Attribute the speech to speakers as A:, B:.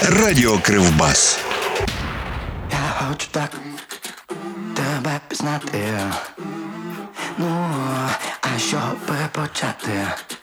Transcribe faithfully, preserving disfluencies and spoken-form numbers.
A: Радіо Кривбас.
B: Я хочу так тебе пізнати. Ну, а що перепочати?